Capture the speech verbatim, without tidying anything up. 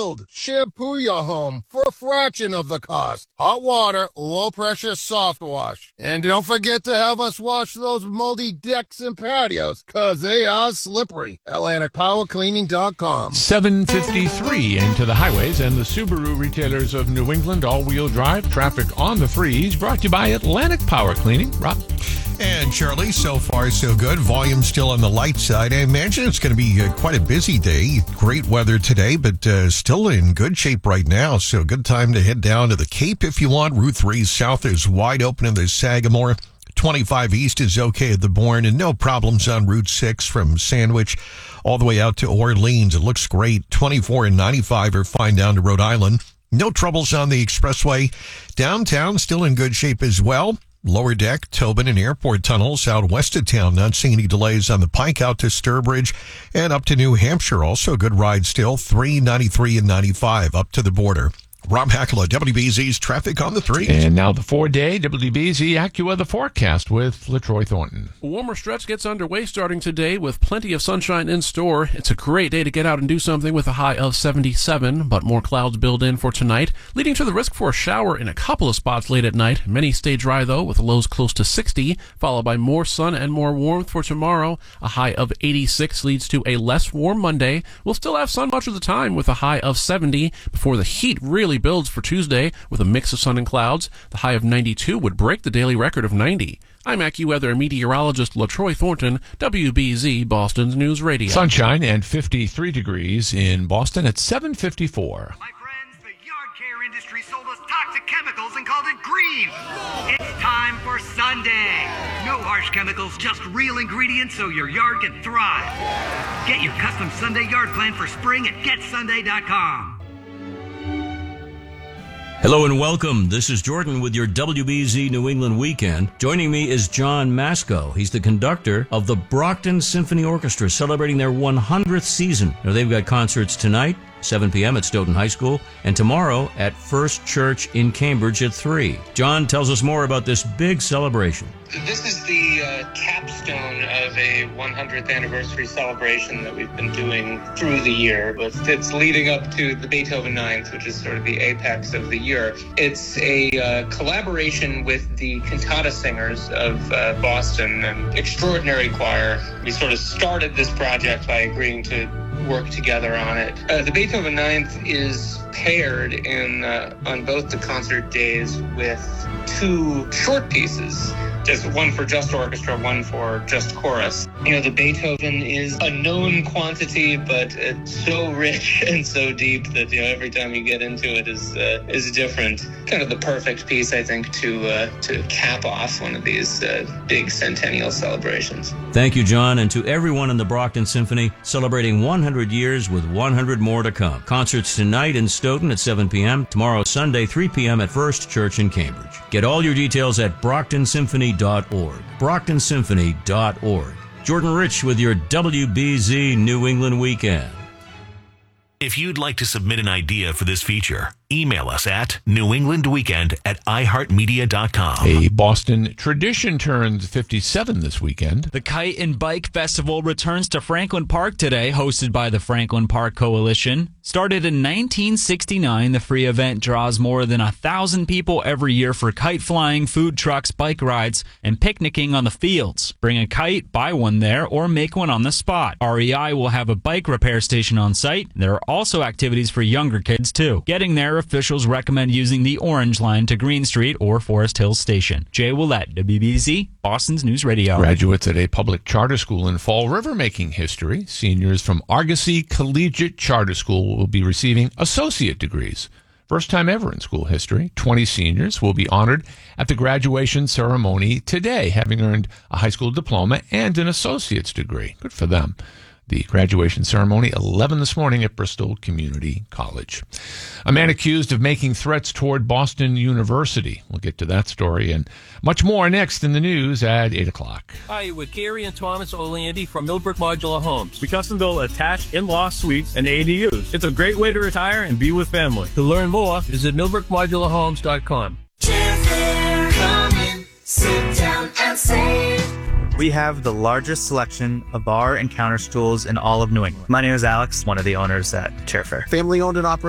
build, shampoo your home for a fraction of the cost. Hot water, low-pressure soft wash. And don't forget to have us wash those moldy decks and patios, because they are slippery. Atlantic Power Cleaning dot com. seven fifty-three into the highways and the Subaru retailers of New England all-wheel drive traffic on the threes, brought to you by Atlantic Power Cleaning. Rob? And Charlie, so far so good. Volume still on the light side. I imagine it's going to be uh, quite a busy day. Great weather today, but uh, still in good shape right now. So good time to head down to the Cape if you want. Route three South is wide open in the Sagamore. twenty-five East is okay at the Bourne, and no problems on Route six from Sandwich all the way out to Orleans. It looks great. twenty-four and ninety-five are fine down to Rhode Island. No troubles on the expressway. Downtown still in good shape as well. Lower Deck, Tobin, and Airport tunnels out west of town. Not seeing any delays on the Pike out to Sturbridge and up to New Hampshire. Also a good ride still. three, ninety-three, and ninety-five up to the border. Rob Hackler, W B Z's Traffic on the Three. And now the four-day W B Z Acura The Forecast with LaTroy Thornton. A warmer stretch gets underway starting today with plenty of sunshine in store. It's a great day to get out and do something with a high of seventy-seven, but more clouds build in for tonight, leading to the risk for a shower in a couple of spots late at night. Many stay dry, though, with lows close to sixty, followed by more sun and more warmth for tomorrow. A high of eighty-six leads to a less warm Monday. We'll still have sun much of the time with a high of seventy before the heat really builds for Tuesday with a mix of sun and clouds. The high of ninety-two would break the daily record of ninety. I'm AccuWeather meteorologist LaTroy Thornton, W B Z Boston's News Radio. Sunshine and fifty-three degrees in Boston at seven fifty-four. My friends, the yard care industry sold us toxic chemicals and called it green. It's time for Sunday. No harsh chemicals, just real ingredients so your yard can thrive. Get your custom Sunday yard plan for spring at get sunday dot com. Hello and welcome. This is Jordan with your W B Z New England Weekend. Joining me is John Masco. He's the conductor of the Brockton Symphony Orchestra, celebrating their one hundredth season. Now, they've got concerts tonight, seven p.m. at Stoughton High School, and tomorrow at First Church in Cambridge at three. John tells us more about this big celebration. This is the uh, capstone of a one hundredth anniversary celebration that we've been doing through the year. But it's leading up to the Beethoven Ninth, which is sort of the apex of the year. It's a uh, collaboration with the cantata singers of uh, Boston, an extraordinary choir. We sort of started this project by agreeing to work together on it. Uh, the Beethoven Ninth is paired in uh, on both the concert days with two short pieces, just one for just orchestra, one for just chorus. You know, the Beethoven is a known quantity, but it's so rich and so deep that, you know, every time you get into it is uh, is different. Kind of the perfect piece, I think, to uh, to cap off one of these uh, big centennial celebrations. Thank you, John, and to everyone in the Brockton Symphony, celebrating one hundred years with one hundred more to come. Concerts tonight in Stoughton at seven p.m., tomorrow Sunday, three p.m. at First Church in Cambridge. Get all your details at brockton symphony dot org. brockton symphony dot org. Jordan Rich with your W B Z New England Weekend. If you'd like to submit an idea for this feature, email us at new england weekend at i heart media dot com. A Boston tradition turns fifty-seven this weekend. The Kite and Bike Festival returns to Franklin Park today, hosted by the Franklin Park Coalition. Started in nineteen sixty-nine, the free event draws more than a thousand people every year for kite flying, food trucks, bike rides, and picnicking on the fields. Bring a kite, buy one there, or make one on the spot. R E I will have a bike repair station on site. There are also activities for younger kids, too. Getting there, officials recommend using the Orange Line to Green Street or Forest Hills Station. Jay Willett, W B Z, Boston's News Radio. Graduates at a public charter school in Fall River making history. Seniors from Argosy Collegiate Charter School will be receiving associate degrees. First time ever in school history. twenty seniors will be honored at the graduation ceremony today, having earned a high school diploma and an associate's degree. Good for them. The graduation ceremony, eleven this morning at Bristol Community College. A man accused of making threats toward Boston University. We'll get to that story and much more next in the news at eight o'clock. Hi, with Gary and Thomas Oleandi from Millbrook Modular Homes. We custom build attached in-law suites and A D Us. It's a great way to retire and be with family. To learn more, visit millbrook modular homes dot com. Come in, sit down and save. We have the largest selection of bar and counter stools in all of New England. My name is Alex, one of the owners at Chairfair. Family owned and operated.